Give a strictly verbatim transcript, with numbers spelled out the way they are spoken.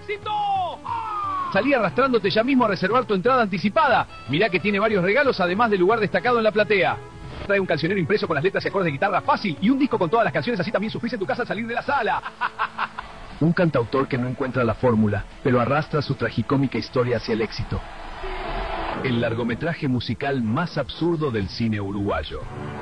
éxito! Salí arrastrándote ya mismo a reservar tu entrada anticipada. Mirá que tiene varios regalos, además del lugar destacado en la platea. Trae un cancionero impreso con las letras y acordes de guitarra fácil y un disco con todas las canciones, así también sufrís en tu casa al salir de la sala. Un cantautor que no encuentra la fórmula, pero arrastra su tragicómica historia hacia el éxito. El largometraje musical más absurdo del cine uruguayo.